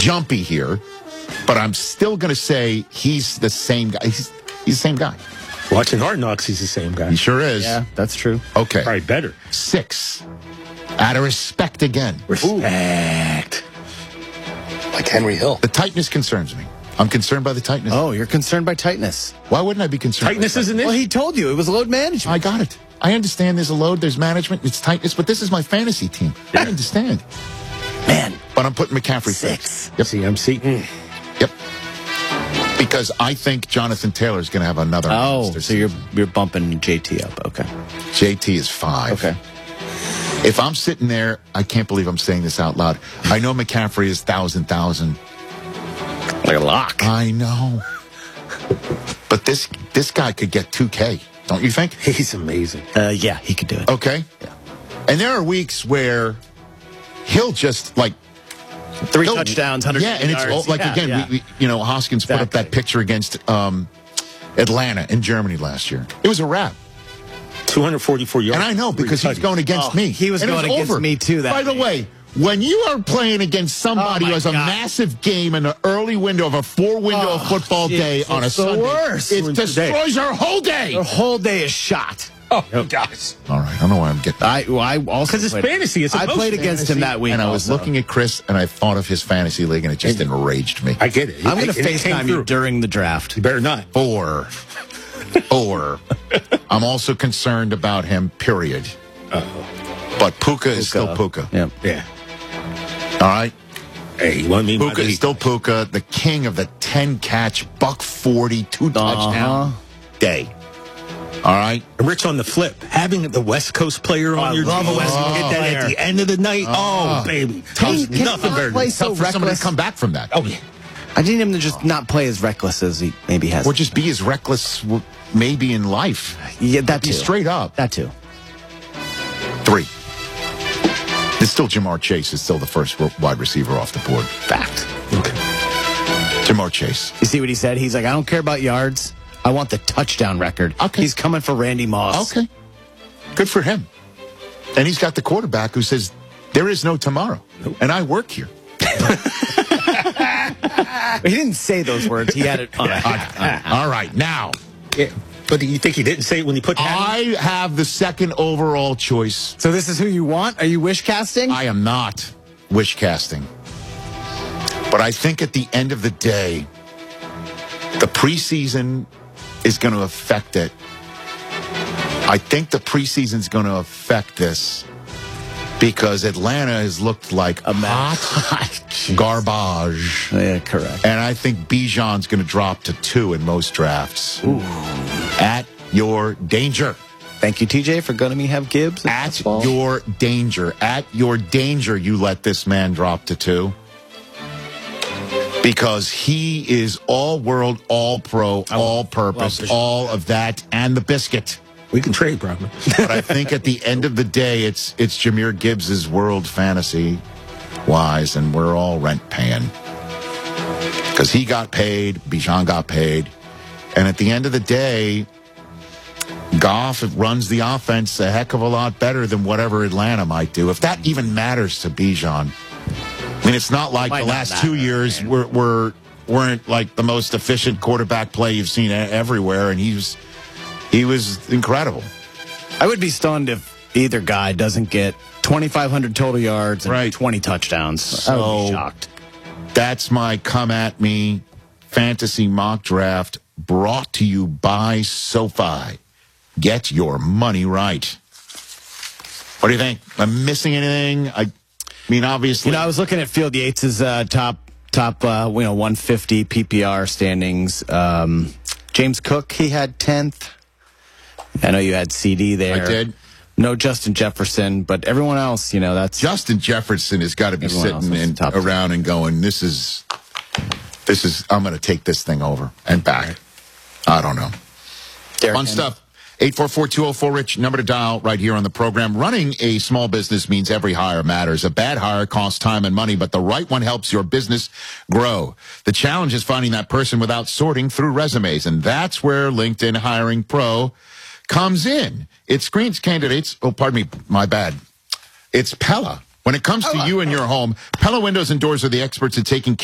jumpy here, but I'm still going to say he's the same guy. He's the same guy. Watching Hard Knocks, he's the same guy. He sure is. Yeah, that's true. Okay. Probably better. 6. Out of respect again. Respect. Like Henry Hill. The tightness concerns me. I'm concerned by the tightness. Oh, you're concerned by tightness. Why wouldn't I be concerned? Tightness isn't it? Well, he told you it was load management. I got it. I understand there's a load, there's management, it's tightness, but this is my fantasy team. I understand. Man, But I'm putting McCaffrey 6. Yep. CMC. Yep. Because I think Jonathan Taylor's going to have another. Oh, monster so season. you're bumping JT up. Okay. JT is 5. Okay. If I'm sitting there, I can't believe I'm saying this out loud. I know McCaffrey is 1,000. Like a lock. I know. But this guy could get 2K, don't you think? He's amazing. Yeah, he could do it. Okay. Yeah. And there are weeks where he'll just like 3 touchdowns, 100 Yeah, and yards. it's all, like again, we Hoskins put up that picture against Atlanta in Germany last year. It was a wrap. 244 yards. And I know because he's going against me. He was And it going against over. me too. By the way, when you are playing against somebody Oh, who has a my God. massive game in the early window of a 4-window football day it's on a the Sunday, worst. it destroys our whole day. The whole day is shot. Oh, gosh. All right, I don't know why I'm getting. I also Because it's fantasy. It's I played emotion. against him that week. And I was also. looking at Chris, and I thought of his fantasy league, and it just enraged me. I get it. I'm going to It came FaceTime you through. during the draft. You better not. 4. I'm also concerned about him, period. But Puka is still Puka. Yeah. Yeah. All right? Hey, you want me? Puka is still Puka, the king of the 10-catch, $140, 2-touchdown day. All right? Rich on the flip. Having the West Coast player on your love a team, West Coast get that player. at the end of the night. Oh, baby. There's Can nothing he better play than so Tough for somebody reckless? to come back from that. Oh, yeah. I need him to just not play as reckless as he maybe has. Or just be as reckless maybe in life. Yeah, that Be too. straight up. That too. 3. It's still Jamar Chase is still the first wide receiver off the board. Fact. Jamar Chase. You see what he said? He's like, I don't care about yards. I want the touchdown record. Okay. He's coming for Randy Moss. Okay. Good for him. And he's got the quarterback who says, there is no tomorrow. And I work here. He didn't say those words. He had it on a All right, now. Yeah. But do you think he didn't say it when he put that? I have the second overall choice. So this is who you want? Are you wish casting? I am not wish casting. But I think at the end of the day, the preseason is going to affect it. I think the preseason is going to affect this because Atlanta has looked like A mess. hot garbage. Yeah, correct. And I think Bijan's going to drop to 2 in most drafts. At your danger. Thank you, TJ, for letting me have Gibbs. At your danger. At your danger, you let this man drop to 2. Because he is all world, all pro, all purpose, all of that, and the biscuit. We can trade, probably. But I think at the end of the day, it's Jahmyr Gibbs' world fantasy wise, and we're all rent paying. Because he got paid, Bijan got paid. And at the end of the day, Goff runs the offense a heck of a lot better than whatever Atlanta might do. If that even matters to Bijan. I mean, it's not like the last 2 years weren't like the most efficient quarterback play you've seen everywhere, and he was incredible. I would be stunned if either guy doesn't get 2,500 total yards and Right. 20 touchdowns. I would be shocked. That's my come at me fantasy mock draft brought to you by SoFi. Get your money right. What do you think? Am I missing anything? I mean, obviously. I was looking at Field Yates' top 150 PPR standings. James Cook, he had 10th. I know you had CD there. I did. No Justin Jefferson, but everyone else, that's Justin Jefferson has got to be Everyone else sitting is top around and going, this is, I'm going to take this thing over and back. I don't know. Derrick Fun Henry. stuff. 844-204-RICH, number to dial right here on the program. Running a small business means every hire matters. A bad hire costs time and money, but the right one helps your business grow. The challenge is finding that person without sorting through resumes, and that's where LinkedIn Hiring Pro comes in. It screens candidates. Oh, pardon me. My bad. It's Pella. When it comes to you and your home, Pella Windows and Doors are the experts at taking